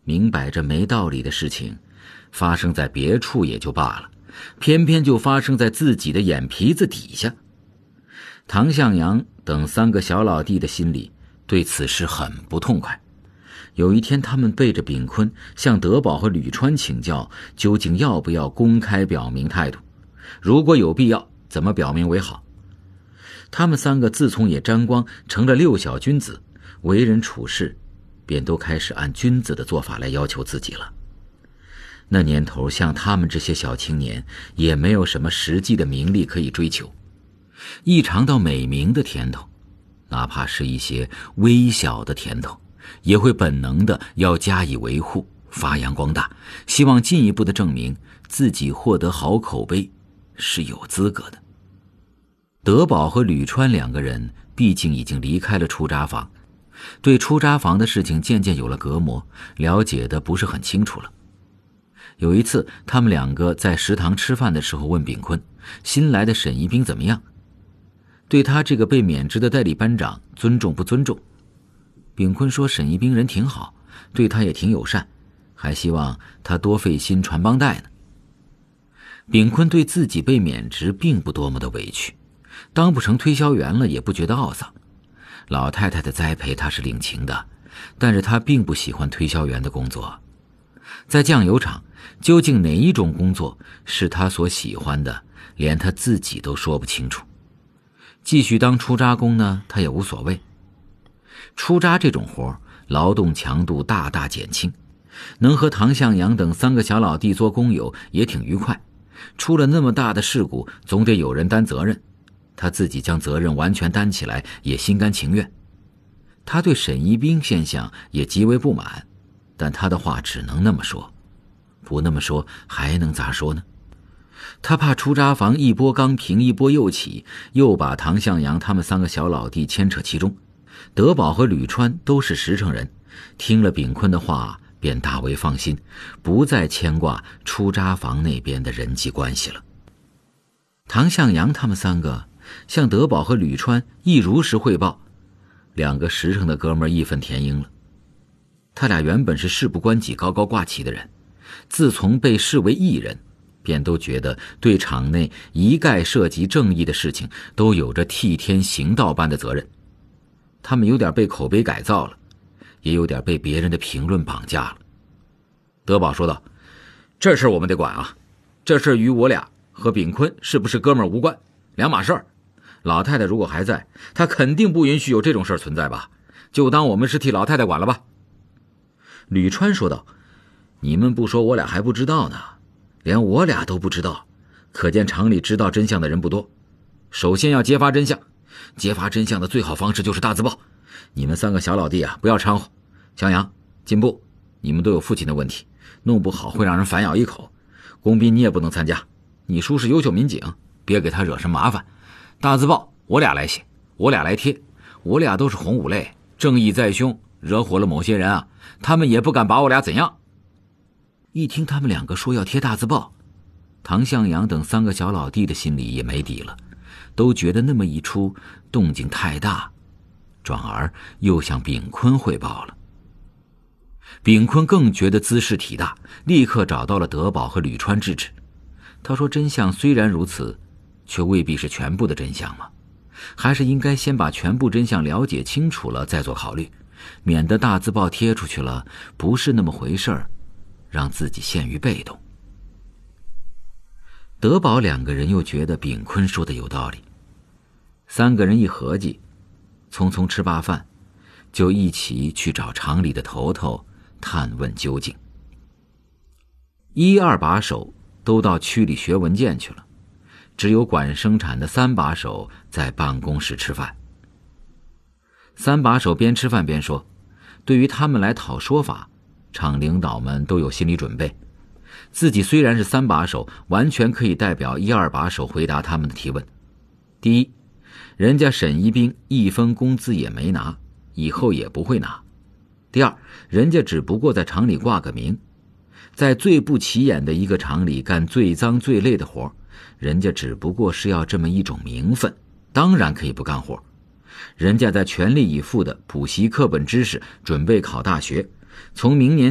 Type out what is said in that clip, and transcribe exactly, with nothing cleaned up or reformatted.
明摆着没道理的事情，发生在别处也就罢了，偏偏就发生在自己的眼皮子底下。唐向阳等三个小老弟的心里对此事很不痛快。有一天，他们背着炳坤向德宝和吕川请教，究竟要不要公开表明态度，如果有必要，怎么表明为好。他们三个自从也沾光成了六小君子，为人处事便都开始按君子的做法来要求自己了。那年头，像他们这些小青年也没有什么实际的名利可以追求，一尝到美名的甜头，哪怕是一些微小的甜头，也会本能的要加以维护，发扬光大，希望进一步的证明自己获得好口碑是有资格的。德宝和吕川两个人毕竟已经离开了出闸房，对出闸房的事情渐渐有了隔膜，了解的不是很清楚了。有一次，他们两个在食堂吃饭的时候问炳坤，新来的沈一兵怎么样，对他这个被免职的代理班长尊重不尊重。炳坤说沈一兵人挺好，对他也挺友善，还希望他多费心传帮带呢。炳坤对自己被免职并不多么的委屈，当不成推销员了也不觉得懊丧。老太太的栽培他是领情的，但是他并不喜欢推销员的工作。在酱油厂，究竟哪一种工作是他所喜欢的，连他自己都说不清楚。继续当出闸工呢，他也无所谓。出闸这种活，劳动强度大大减轻，能和唐向阳等三个小老弟做工友也挺愉快。出了那么大的事故，总得有人担责任，他自己将责任完全担起来也心甘情愿。他对沈一兵现象也极为不满，但他的话只能那么说，不那么说还能咋说呢？他怕出闸房一波刚平一波又起，又把唐向阳他们三个小老弟牵扯其中。德宝和吕川都是实诚人，听了炳坤的话便大为放心，不再牵挂出闸房那边的人际关系了。唐向阳他们三个向德宝和吕川一如实汇报，两个实诚的哥们儿义愤填膺了。他俩原本是事不关己高高挂起的人，自从被视为艺人，便都觉得对场内一概涉及正义的事情都有着替天行道般的责任。他们有点被口碑改造了，也有点被别人的评论绑架了。德宝说道，这事我们得管啊，这事与我俩和炳坤是不是哥们儿无关，两码事儿。老太太如果还在，她肯定不允许有这种事儿存在吧，就当我们是替老太太管了吧。吕川说道，你们不说我俩还不知道呢，连我俩都不知道，可见厂里知道真相的人不多。首先要揭发真相，揭发真相的最好方式就是大字报。你们三个小老弟啊，不要掺和。向阳、进步，你们都有父亲的问题，弄不好会让人反咬一口。工斌你也不能参加，你叔是优秀民警，别给他惹什么麻烦。大字报我俩来写，我俩来贴，我俩都是红五类，正义在胸，惹火了某些人啊，他们也不敢把我俩怎样。一听他们两个说要贴大字报，唐向阳等三个小老弟的心里也没底了，都觉得那么一出动静太大，转而又向炳坤汇报了。炳坤更觉得姿势体大，立刻找到了德宝和吕川制止。他说，真相虽然如此，却未必是全部的真相嘛，还是应该先把全部真相了解清楚了再做考虑，免得大字报贴出去了不是那么回事儿，让自己陷于被动。德宝两个人又觉得炳坤说的有道理，三个人一合计，匆匆吃罢饭，就一起去找厂里的头头探问究竟。一二把手都到区里学文件去了，只有管生产的三把手在办公室吃饭。三把手边吃饭边说，对于他们来讨说法，厂领导们都有心理准备，自己虽然是三把手，完全可以代表一二把手回答他们的提问。第一，人家沈一兵一分工资也没拿，以后也不会拿。第二，人家只不过在厂里挂个名，在最不起眼的一个厂里干最脏最累的活，人家只不过是要这么一种名分，当然可以不干活。人家在全力以赴的补习课本知识，准备考大学，从明年